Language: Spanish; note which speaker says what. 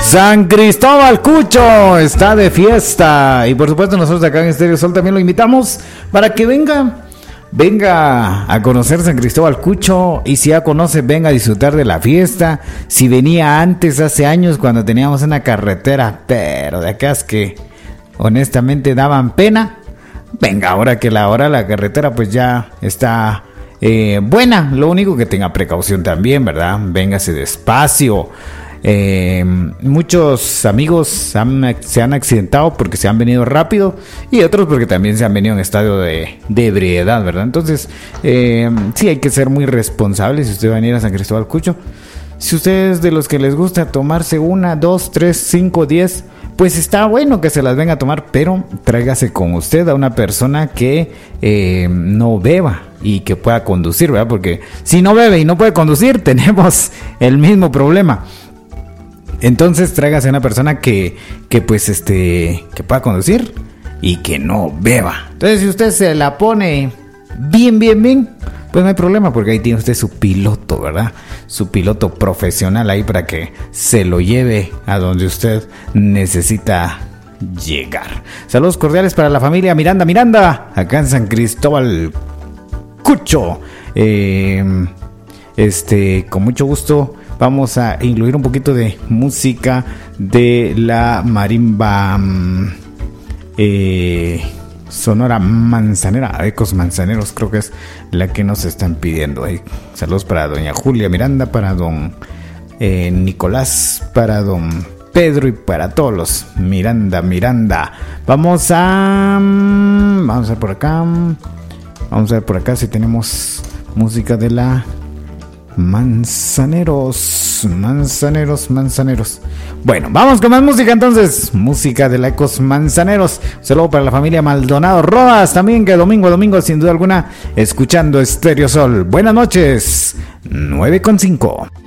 Speaker 1: San Cristóbal Cucho está de fiesta y por supuesto nosotros acá en Estéreo Sol también lo invitamos para que venga a conocer San Cristóbal Cucho, y si ya conoce, venga a disfrutar de la fiesta. Si venía antes, hace años, cuando teníamos una carretera, pero de acá es que honestamente daban pena, venga ahora que la carretera pues ya está buena. Lo único que tenga precaución también, ¿verdad? Véngase despacio. Muchos amigos se han accidentado porque se han venido rápido, y otros porque también se han venido en estado de ebriedad, ¿verdad? Entonces sí hay que ser muy responsables si usted va a venir a San Cristóbal Cucho. Si usted es de los que les gusta tomarse 1, 2, 3, 5, 10, pues está bueno que se las venga a tomar, pero tráigase con usted a una persona que no beba y que pueda conducir, ¿verdad? Porque si no bebe y no puede conducir, tenemos el mismo problema. Entonces tráigase a una persona que pueda conducir y que no beba. Entonces si usted se la pone bien, pues no hay problema, porque ahí tiene usted su piloto, ¿verdad? Su piloto profesional ahí para que se lo lleve a donde usted necesita llegar. Saludos cordiales para la familia Miranda, acá en San Cristóbal Cucho. Con mucho gusto vamos a incluir un poquito de música de la marimba Sonora Manzanera, Ecos Manzaneros, creo que es la que nos están pidiendo. Saludos para doña Julia Miranda, para don Nicolás, para don Pedro y para todos los Miranda. Vamos a ver por acá si tenemos música de la Manzaneros. Bueno, vamos con más música entonces. Música de la Ecos Manzaneros. Un saludo para la familia Maldonado Rodas también, que domingo a domingo sin duda alguna escuchando Estéreo Sol. Buenas noches, 9:05.